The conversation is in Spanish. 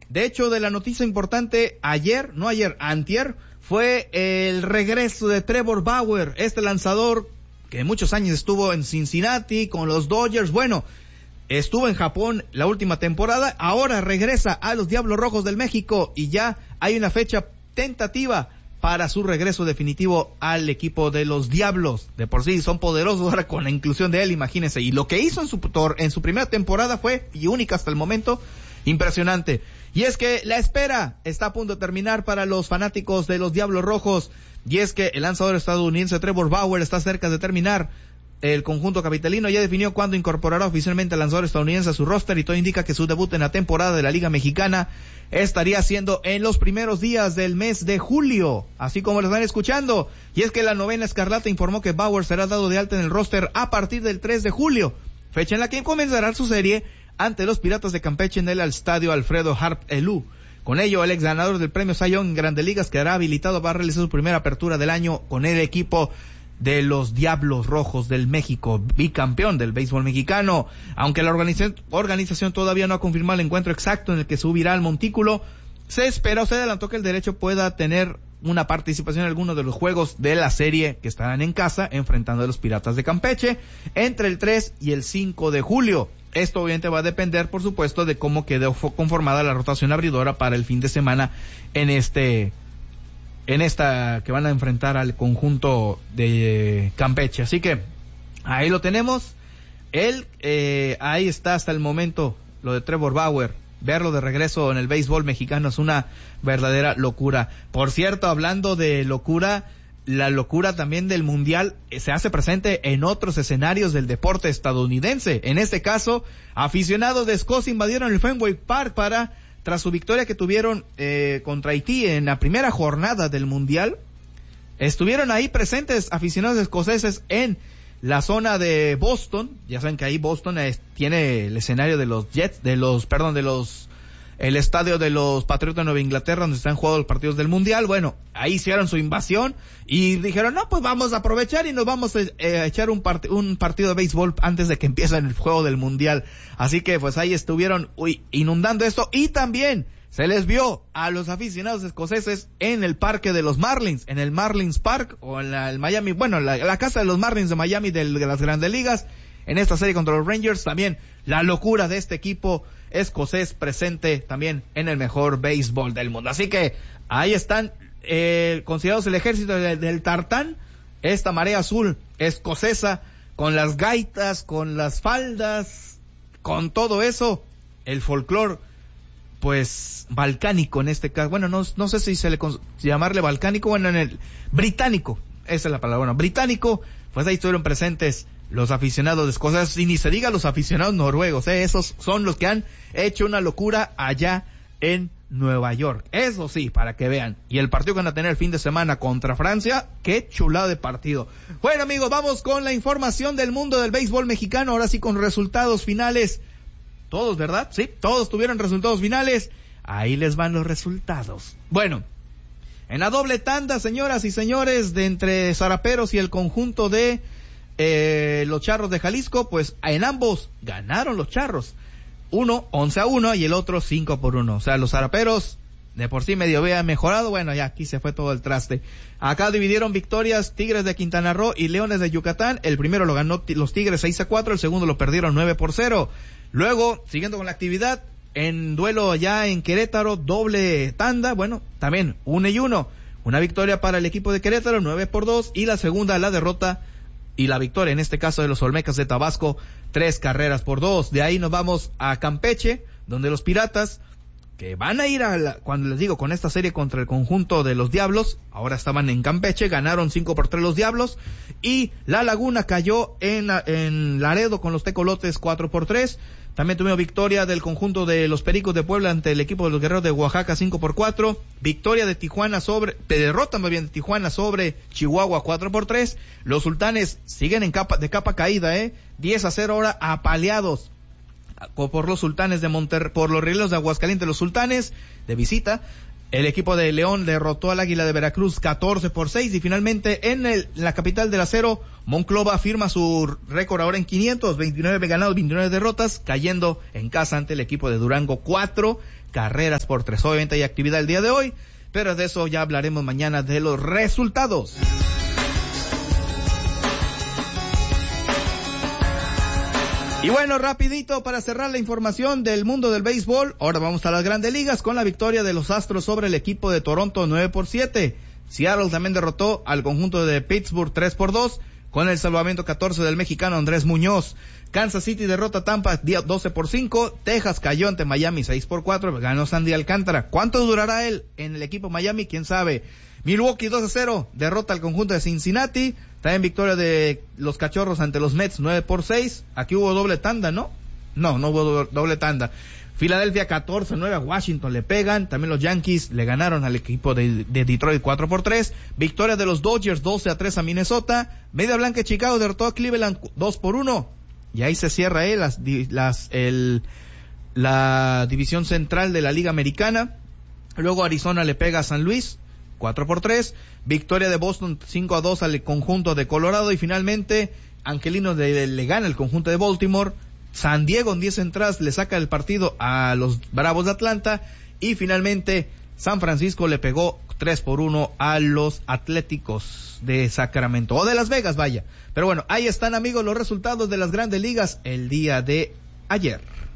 de hecho, de la noticia importante antier, fue el regreso de Trevor Bauer, este lanzador que muchos años estuvo en Cincinnati con los Dodgers. Bueno, estuvo en Japón la última temporada, ahora regresa a los Diablos Rojos del México y ya hay una fecha tentativa para su regreso definitivo al equipo de los Diablos. De por sí son poderosos, ahora con la inclusión de él, imagínense. Y lo que hizo en su primera temporada fue, y única hasta el momento, impresionante. Y es que la espera está a punto de terminar para los fanáticos de los Diablos Rojos, y es que el lanzador estadounidense Trevor Bauer está cerca de terminar. El conjunto capitalino ya definió cuándo incorporará oficialmente al lanzador estadounidense a su roster, y todo indica que su debut en la temporada de la Liga Mexicana estaría siendo en los primeros días del mes de julio, así como lo están escuchando. Y es que la Novena Escarlata informó que Bauer será dado de alta en el roster a partir del 3 de julio, fecha en la que comenzará su serie ante los Piratas de Campeche en el estadio Alfredo Harp Elú. Con ello, el ex ganador del premio Cy Young en Grandes Ligas quedará habilitado para realizar su primera apertura del año con el equipo de los Diablos Rojos del México, bicampeón del béisbol mexicano. Aunque la organización todavía no ha confirmado el encuentro exacto en el que subirá al montículo, se adelantó que el derecho pueda tener una participación en algunos de los juegos de la serie que estarán en casa enfrentando a los Piratas de Campeche entre el 3 y el 5 de julio. Esto obviamente va a depender, por supuesto, de cómo quedó conformada la rotación abridora para el fin de semana en esta que van a enfrentar al conjunto de Campeche. Así que ahí lo tenemos. Ahí está hasta el momento lo de Trevor Bauer. Verlo de regreso en el béisbol mexicano es una verdadera locura. Por cierto, hablando de locura, la locura también del mundial se hace presente en otros escenarios del deporte estadounidense. En este caso, aficionados de Escocia invadieron el Fenway Park tras su victoria que tuvieron contra Haití en la primera jornada del mundial. Estuvieron ahí presentes aficionados escoceses en la zona de Boston. Ya saben que ahí Boston tiene el escenario de los el estadio de los Patriotas de Nueva Inglaterra, donde están jugando los partidos del mundial. Bueno, ahí hicieron su invasión y dijeron, no, pues vamos a aprovechar y nos vamos a echar un partido de béisbol antes de que empiece el juego del mundial. Así que pues ahí estuvieron inundando esto, y también se les vio a los aficionados escoceses en el parque de los Marlins, en el Marlins Park, o en el Miami, bueno, la casa de los Marlins de Miami de las Grandes Ligas, en esta serie contra los Rangers. También la locura de este equipo escocés presente también en el mejor béisbol del mundo. Así que ahí están considerados el ejército del tartán, esta marea azul escocesa, con las gaitas, con las faldas, con todo eso, el folclore pues balcánico en este caso. Bueno, no sé si llamarle balcánico, bueno, en el británico, esa es la palabra, bueno, británico. Pues ahí estuvieron presentes los aficionados de Escocia, y ni se diga los aficionados noruegos, esos son los que han hecho una locura allá en Nueva York. Eso sí, para que vean. Y el partido que van a tener el fin de semana contra Francia, qué chulada de partido. Bueno, amigos, vamos con la información del mundo del béisbol mexicano, ahora sí con resultados finales. Todos, ¿verdad? Sí, todos tuvieron resultados finales. Ahí les van los resultados. Bueno, en la doble tanda, señoras y señores, de entre Zaraperos y el conjunto de los Charros de Jalisco, pues en ambos ganaron los Charros. Uno 11-1 y el otro 5-1. O sea, los Zaraperos de por sí medio habían mejorado. Bueno, ya aquí se fue todo el traste. Acá dividieron victorias Tigres de Quintana Roo y Leones de Yucatán. El primero lo ganó los Tigres 6-4, el segundo lo perdieron 9-0. Luego, siguiendo con la actividad, en duelo ya en Querétaro, doble tanda, bueno, también 1-1. Una victoria para el equipo de Querétaro, 9-2, y la segunda, la derrota y la victoria, en este caso de los Olmecas de Tabasco, 3-2. De ahí nos vamos a Campeche, donde los Piratas, que van a ir cuando les digo, con esta serie contra el conjunto de los Diablos, ahora estaban en Campeche, ganaron 5-3 los Diablos, y La Laguna cayó en Laredo con los Tecolotes 4-3. También tuvimos victoria del conjunto de los Pericos de Puebla ante el equipo de los Guerreros de Oaxaca 5-4. Victoria de derrota más bien de Tijuana sobre Chihuahua 4-3. Los Sultanes siguen de capa caída, 10-0 ahora apaleados por los Sultanes de por los Rieleros de Aguascalientes, los Sultanes de visita. El equipo de León derrotó al Águila de Veracruz 14-6 y finalmente en la capital del acero, Monclova firma su récord ahora en 500, 29 ganados, 29 derrotas, cayendo en casa ante el equipo de Durango 4 carreras por 3. Obviamente hay actividad el día de hoy, pero de eso ya hablaremos mañana de los resultados. Y bueno, rapidito para cerrar la información del mundo del béisbol, ahora vamos a las Grandes Ligas con la victoria de los Astros sobre el equipo de Toronto 9-7. Seattle también derrotó al conjunto de Pittsburgh 3-2 con el salvamento 14 del mexicano Andrés Muñoz. Kansas City derrota a Tampa 12-5. Texas cayó ante Miami 6-4. Ganó Sandy Alcántara. ¿Cuánto durará él en el equipo Miami? ¿Quién sabe? Milwaukee 2-0. Derrota al conjunto de Cincinnati. También victoria de los Cachorros ante los Mets 9-6. Aquí hubo doble tanda, ¿no? No hubo doble tanda. Filadelfia 14-9 a Washington le pegan. También los Yankees le ganaron al equipo de Detroit 4-3. Victoria de los Dodgers 12-3 a Minnesota. Media Blanca de Chicago derrotó a Cleveland 2-1. Y ahí se cierra la división central de la Liga Americana. Luego Arizona le pega a San Luis 4-3. Victoria de Boston 5-2 al conjunto de Colorado. Y finalmente Angelinos le gana el conjunto de Baltimore. San Diego en 10 entradas le saca el partido a los Bravos de Atlanta. Y finalmente San Francisco le pegó 3-1 a los Atléticos de Sacramento, o de Las Vegas, vaya. Pero bueno, ahí están, amigos, los resultados de las Grandes Ligas el día de ayer.